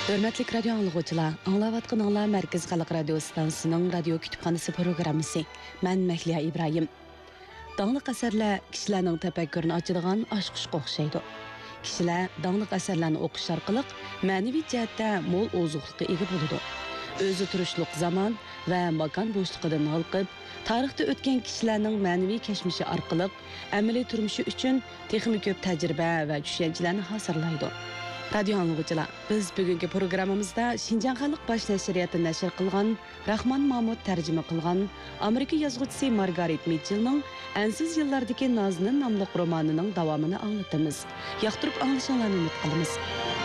Hörmətli radio anlıqçılar, anlavatqınlar Mərkəz Xalq Radio Stansiyasının radio kütüpxanası proqramısı. Mən Məhliya İbrahim. Dağlıq əsərlər kişilərin təfəkkürünü açıdığan aşqışqa oxşaydı. Kişilər dağlıq əsərlərini oxuş arqılıq mənəvi cəhətdə mol ozuqluqqa ega boludu. Özü turuşluq zaman və makan boşluğundan halqıb, tarixdə ötən kişilərin mənəvi kəşmişi arqılıq əməli turmuşu üçün texmi köp təcrübə və düşüncələrini hasırlaydı. Radio anlıqçılar, biz bugünkü programımızda Şinjan Xalq Baş Nəşriyyatı nəşr qılğan, Rahman Mahmud tərcümə qılğan Amerika yazğıçısı Margaret Mitchell'ның Ensiz yıllardaki Nazının namlıq romanının davamını anlatımız. Yaxtırıp anlaşanlarını umut qılımız.